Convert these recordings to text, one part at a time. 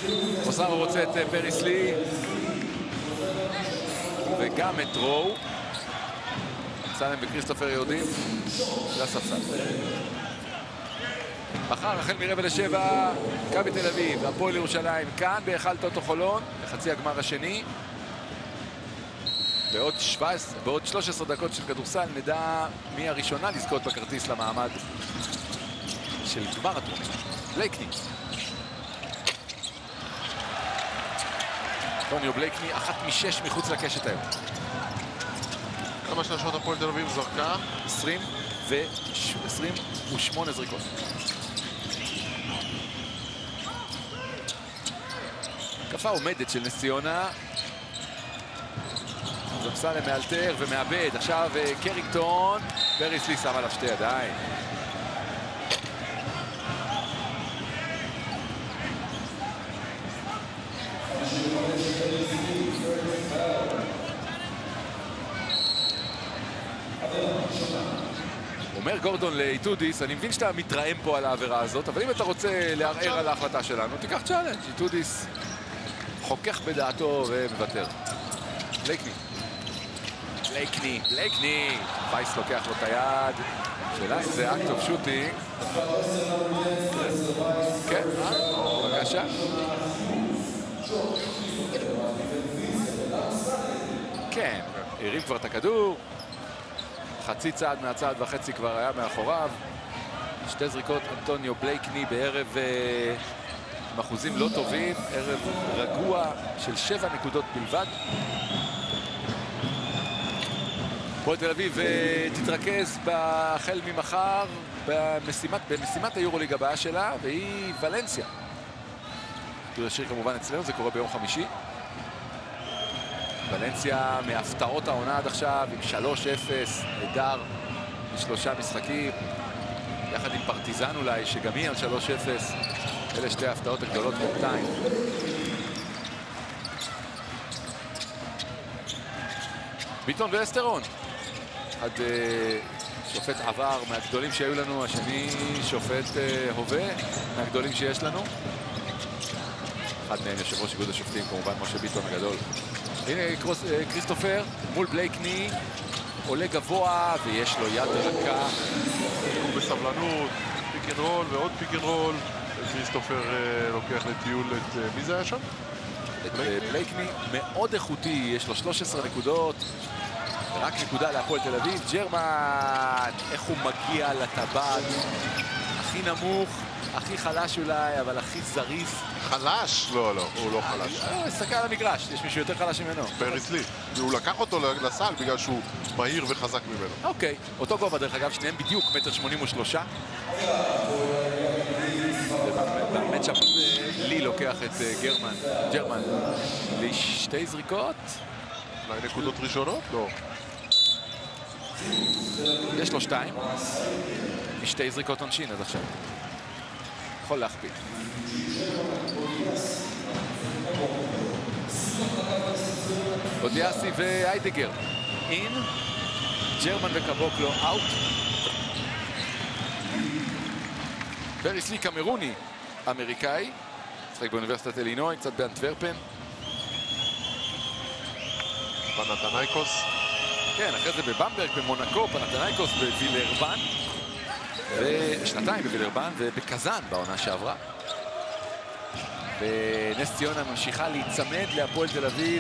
אוסרו רוצה את פריס לי וגם את רו. סלם וכריסטופר יורדים לספסל. מחר החל מרבע לשבע, מכבי תל אביב, הפועל ירושלים, כאן בהיכל טוטו חולון, בחצי הגמר השני. בעוד 13 דקות של כדורסל נדע מי הראשונה לזכות בכרטיס למעמד של גמר הטורניר. בלייקני. טוניו בלייקני, 1 מ-6 מחוץ לקשת היום. כמה שלשות הפועל תל אביב זרקה? 28 זריקות. התקפה עומדת של נס ציונה. זמסלם מאלתר ומאבד. עכשיו קרינגטון. פריס לי שם עליו שתי ידיים. אומר גורדון לאיטודיס, אני מבין שאתה מתרעם פה על העבירה הזאת, אבל אם אתה רוצה לערער על ההחלטה שלנו, תיקח צ'אלנג'. איטודיס חוכך בדעתו ומוותר. בלייקני. וייס לוקח לו את היד. שאלה אם זה אקט אוף שוטינג. כן, בבקשה. כן, הרים כבר את הכדור. חצי צעד מהצעד וחצי כבר היה מאחוריו. שתי זריקות אנטוניו בלייקני בערב עם אחוזים לא טובים, ערב רגוע של 7 נקודות בלבד. הפועל תל אביב תתרכז החל ממחר במשימת היורוליג הבאה שלה, והיא ולנסיה. תראו ישיר כמובן אצלנו, זה קורה ביום חמישי. ולנסיה מהפתעות העונה עד עכשיו עם 3-0, נהדר בשלושה משחקים, יחד עם פרטיזן אולי, שגם היא על 3-0. אלה שתי ההפתעות הגדולות בינתיים. ביטון ואסטרון. אחד שופט עבר מהגדולים שהיו לנו, השני שופט הווה מהגדולים שיש לנו. אחד מהם יושב ראש איגוד השופטים, כמובן משה ביטון הגדול. הנה כריסטופר מול בלייקני, עולה גבוה ויש לו יד רכה. הוא בסבלנות, פיק אנד רול ועוד פיק אנד רול. כריסטופר לוקח לטיול את מי זה היה שם? את בלייקני, מאוד איכותי, יש לו 13 נקודות. רק נקודה להפועל תל אביב. ג'רמן, איך הוא מגיע לטבעת, הכי נמוך, הכי חלש אולי, אבל הכי זריז. חלש? לא, הוא לא חלש. הסתכל על המגרש, יש מישהו יותר חלש ממנו. פריס לי. הוא לקח אותו לסל בגלל שהוא מהיר וחזק ממנו. אוקיי, אותו גובה דרך אגב, שניהם בדיוק 1.83 מטר. במצ'אפ לי לוקח את ג'רמן לשתי זריקות. אולי נקודות ראשונות? לא. יש לו 2 משתי זריקות עונשין עד עכשיו. יכול להכפיל. אודיאסי ואיידגר אין, ג'רמן וקבוקלו אאוט. פריס לי קמרוני אמריקאי, משחק באוניברסיטת אלינוי, קצת באנטוורפן. פנתנייקוס. כן, אחרי זה בבמברג, במונקו, פנתנייקוס בווילרבן, ושנתיים בווילרבן, ובקזאן בעונה שעברה. ונס ציונה ממשיכה להיצמד להפועל תל אביב,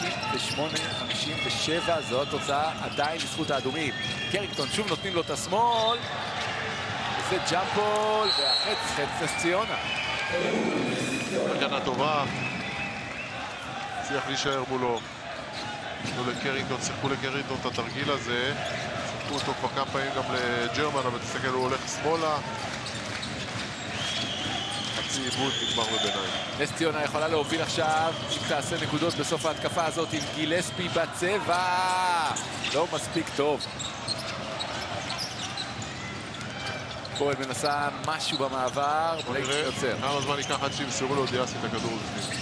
58-57, זו התוצאה עדיין לזכות האדומים. קרינגטון שוב נותנים לו את השמאל, וזה ג'אמפול, והחץ נס ציונה. הגנה טובה, צריך להישאר מולו. שיחקו לקרינגטון את התרגיל הזה, שיחקו אותו כבר כמה פעמים גם לג'רמן, אבל תסתכל, הוא הולך שמאלה. חצי עיבוד נגמר בביניים. נס ציונה יכולה להוביל עכשיו, אם תעשה נקודות בסוף ההתקפה הזאת עם גילספי בצבע. לא מספיק טוב. פועל מנסה משהו במעבר, בלייק יוצר. כמה זמן ייקח עד שימסרו לאודיאסי את הכדור בפנים.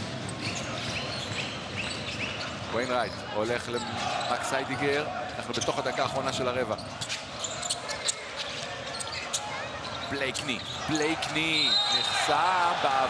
ויינרייט הולך למקס היידיגר, אנחנו בתוך הדקה האחרונה של הרבע. בלייקני נחסם בעבר.